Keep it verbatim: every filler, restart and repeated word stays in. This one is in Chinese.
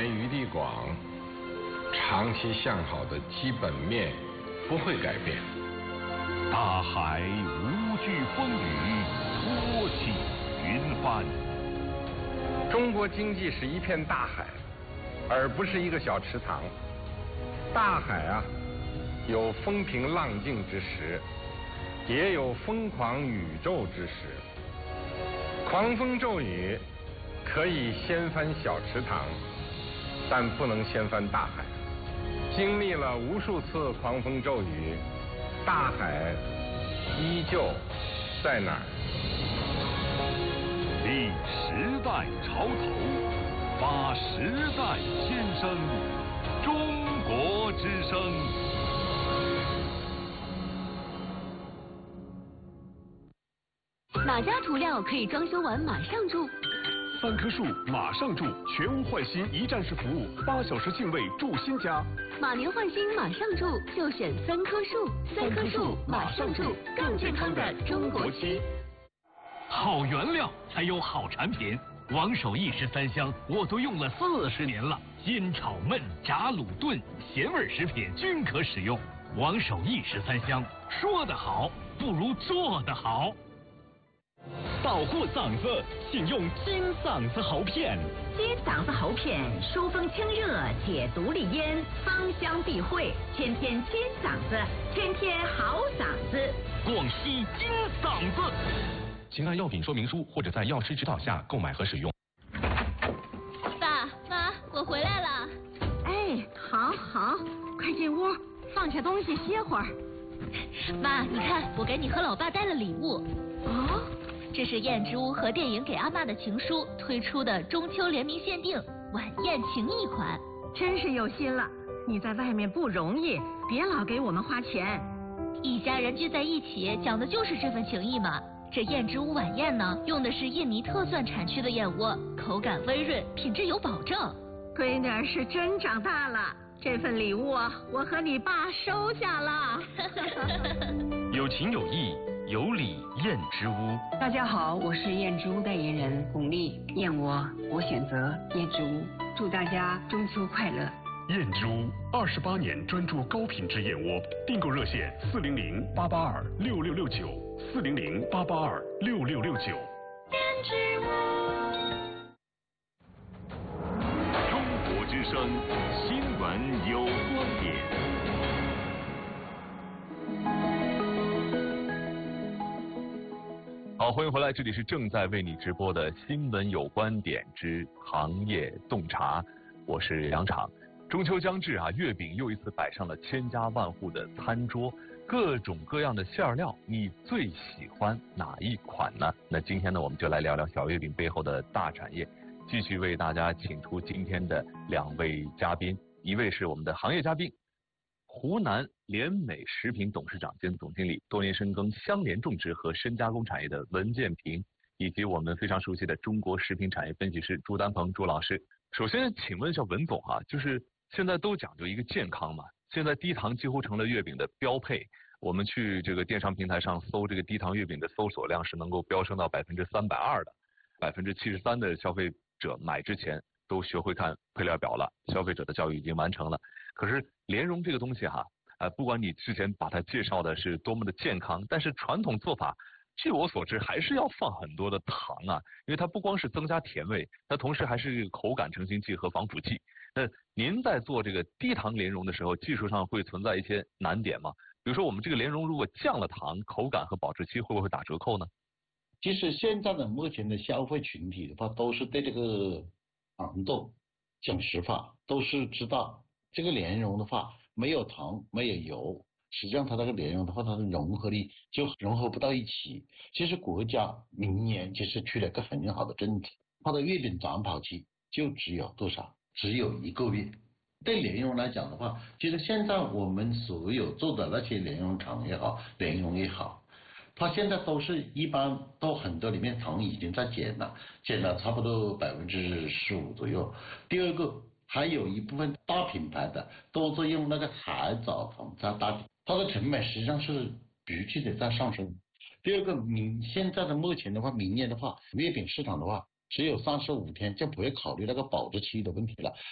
源余地广，长期向好的基本面不会改变。 大海无惧风雨，托起云帆。 中国经济是一片大海，而不是一个小池塘。大海啊，有风平浪静之时，也有疯狂宇宙之时。狂风骤雨可以掀翻小池塘，但不能掀翻大海。经历了无数次狂风骤雨，大海依旧在哪儿？ 立时代潮头，发时代先声，中国之声。 哪家涂料可以装修完马上住？ 三棵树马上住，全屋换新一站式服务，八小时净位住新家。 马年换新马上住，就选三棵树。三棵树马上住，更健康的中国区。 好原料才有好产品。王守义十三香我都用了四十年了，煎炒焖炸卤炖咸味食品均可使用。王守义十三香，说得好不如做得好。 保护嗓子，请用金嗓子喉片。 金嗓子喉片疏风清热，解毒利咽，芳香避秽，天天金嗓子，天天好嗓子。 广西金嗓子。 请按药品说明书或者在药师指导下购买和使用。 爸妈，我回来了。 哎，好好，快进屋，放下东西歇会儿。 妈，你看，我给你和老爸带了礼物。 哦。 这是燕之屋和电影给阿嬷的情书推出的中秋联名限定晚宴情谊款， 真是有心了。你在外面不容易，别老给我们花钱。 一家人聚在一起，讲的就是这份情谊嘛。这燕之屋晚宴呢，用的是印尼特蒜产区的燕窝，口感温润，品质有保证。 闺女是真长大了，这份礼物啊，我和你爸收下了。 有情有义。有礼燕之屋。 大家好，我是燕之屋代言人巩俐。燕窝，我选择燕之屋。祝大家中秋快乐。 燕之屋二十八年专注高品质燕窝，订购热线四零零八八二六六六九四零零八八二六六六九。 燕之屋。 中国之声新闻有观点。 好，欢迎回来，这里是正在为你直播的新闻有观点之行业洞察，我是杨昶。中秋将至啊，月饼又一次摆上了千家万户的餐桌，各种各样的馅料，你最喜欢哪一款呢？那今天呢，我们就来聊聊小月饼背后的大产业，继续为大家请出今天的两位嘉宾，一位是我们的行业嘉宾，湖南联美食品董事长兼总经理，多年深耕香莲种植和深加工产业的文建平，以及我们非常熟悉的中国食品产业分析师朱丹鹏朱老师。首先请问一下文总啊，就是现在都讲究一个健康嘛，现在低糖几乎成了月饼的标配。我们去这个电商平台上搜这个低糖月饼的搜索量是能够飙升到百分之三百二的，百分之七十三的消费者买之前都学会看配料表了，消费者的教育已经完成了。可是莲蓉这个东西哈，呃，不管你之前把它介绍的是多么的健康，但是传统做法，据我所知还是要放很多的糖啊，因为它不光是增加甜味，它同时还是口感成型剂和防腐剂。那您在做这个低糖莲蓉的时候，技术上会存在一些难点吗？比如说我们这个莲蓉如果降了糖，口感和保质期会不会打折扣呢？ 其实现在的目前的消费群体的话，都是对这个糖豆讲实话，都是知道这个莲蓉的话没有糖没有油，实际上它那个莲蓉的话，它的融合力就融合不到一起。其实国家明年其实出了一个很好的政策，它的月饼短跑期就只有多少？只有一个月。对莲蓉来讲的话，其实现在我们所有做的那些莲蓉厂也好，莲蓉也好，它现在都是一般都很多里面糖已经在减了，减了差不多百分之十五左右。第二个，还有一部分大品牌的都在用那个海藻糖在搭底，它的成本实际上是急剧的在上升。第二个，明现在的目前的话，明年的话，月饼市场的话，只有三十五天就不会考虑那个保质期的问题了。